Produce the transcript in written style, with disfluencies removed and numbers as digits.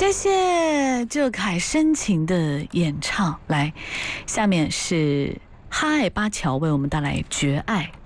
谢谢郑恺深情的演唱。来，下面是哈爱巴乔为我们带来《绝爱》。